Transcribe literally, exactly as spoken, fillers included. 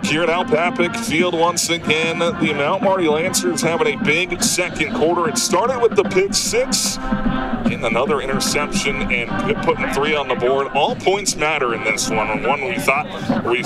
here at Al Papik Field once again. The Mount Marty Lancers having a big second quarter. It started with the pick six and another interception and putting three on the board. All points matter in this one. And one we thought we